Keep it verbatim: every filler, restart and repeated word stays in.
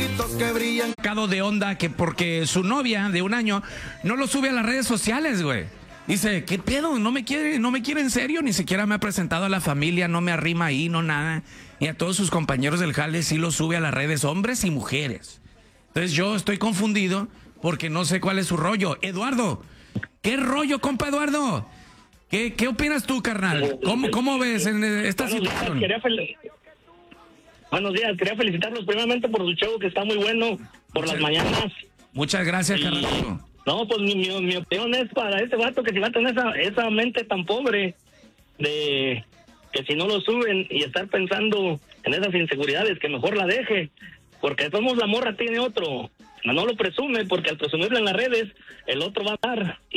que brillan. De onda que porque su novia de un año no lo sube a las redes sociales, güey. Dice, ¿qué pedo? No me quiere, no me quiere en serio, ni siquiera me ha presentado a la familia, no me arrima ahí, no nada. Y a todos sus compañeros del jale sí lo sube a las redes, hombres y mujeres. Entonces yo estoy confundido porque no sé cuál es su rollo. Eduardo, ¿qué rollo, compa Eduardo? ¿Qué, qué opinas tú, carnal? ¿Cómo, cómo ves en esta Buenos situación? Días, fel... Buenos días, quería felicitarlos primeramente por su show que está muy bueno, por Muchas, las mañanas. Muchas gracias, y... carnal. No, pues mi, mi, mi opinión es para ese vato que si va a tener esa, esa mente tan pobre de que si no lo suben y estar pensando en esas inseguridades, que mejor la deje, porque somos la morra tiene otro, no lo presume, porque al presumirlo en las redes, el otro va a dar.